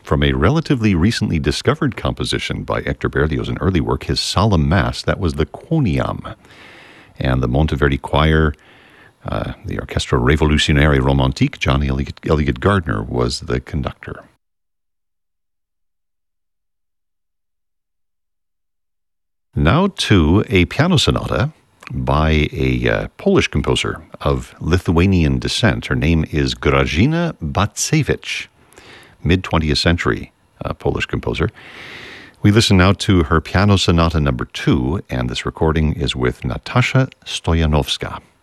from a relatively recently discovered composition by Hector Berlioz, an early work, his Solemn Mass. That was the Quoniam. And the Monteverdi Choir, the Orchestra Révolutionnaire Romantique, John Eliot Gardner was the conductor. Now to a piano sonata by a Polish composer of Lithuanian descent. Her name is Grażyna Bacewicz, mid-20th century Polish composer. We listen now to her Piano Sonata No. 2, and this recording is with Natasha Stoyanowska.